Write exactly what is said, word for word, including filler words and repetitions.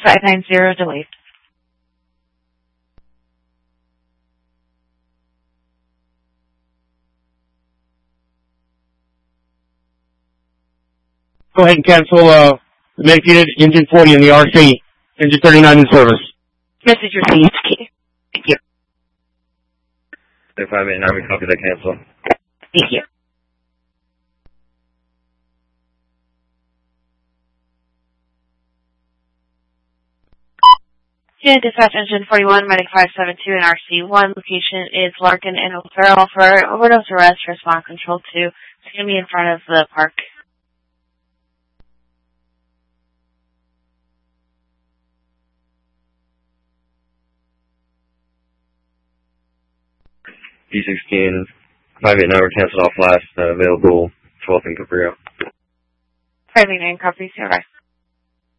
five nine zero delayed. Go ahead and cancel uh, the medicated engine forty in the R C. Engine thirty-nine in service. Message received. Thank you. If I may, now we copy that cancel. Thank you. Yeah, dispatch engine forty-one, medic five seven two in R C one. Location is Larkin and O'Farrell for overdose arrest, respond control two. It's going to be in front of the park. D sixteen, five eight nine, we're canceled off last, uh, available twelfth in Cabrillo. five eight nine, copy, zero.